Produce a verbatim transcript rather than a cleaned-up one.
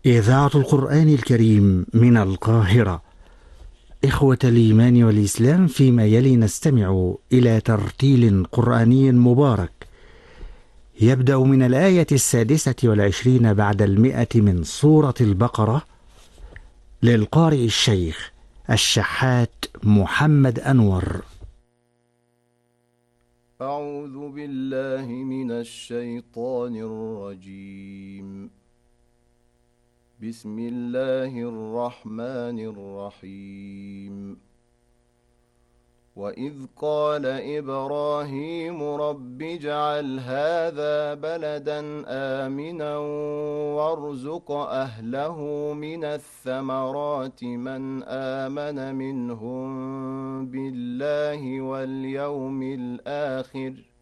إذاعة القرآن الكريم من القاهرة. إخوة الإيمان والإسلام، فيما يلي نستمع إلى ترتيل قرآني مبارك يبدأ من الآية السادسة والعشرين بعد المئة من سورة البقرة، للقارئ الشيخ الشحات محمد أنور. أعوذ بالله من الشيطان الرجيم. بسم الله الرحمن الرحيم. وإذ قال إبراهيم رب اجعل هذا بلدا آمنا وارزق أهله من الثمرات من آمن منهم بالله واليوم الآخر